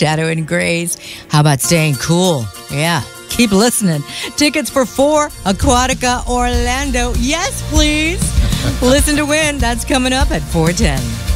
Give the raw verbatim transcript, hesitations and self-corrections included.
Dado and Grace. How about staying cool? Yeah. Keep listening. Tickets for four Aquatica Orlando. Yes, please. Listen to win. That's coming up at four ten.